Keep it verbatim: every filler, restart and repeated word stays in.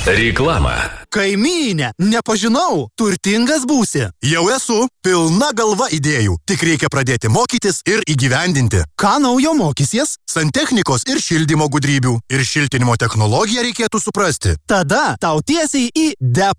Reklama. Kaimynė, nepažinau, turtingas būsi. Jau esu, pilna galva idėjų, tik reikia pradėti mokytis ir įgyvendinti. Ką naujo mokysies? Santechnikos ir šildymo gudrybių. Ir šiltinimo technologiją reikėtų suprasti. Tada tau tiesiai į D E P